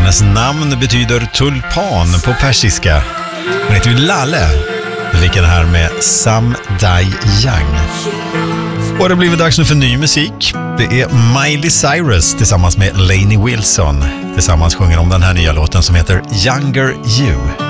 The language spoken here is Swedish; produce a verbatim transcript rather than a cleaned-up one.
Hennes namn betyder tulpan på persiska. Hon heter ju Laleh. Vilken här med Sam Dai Young. Och det blir dags nu för ny musik. Det är Miley Cyrus tillsammans med Lainey Wilson. Tillsammans sjunger om den här nya låten som heter Younger You.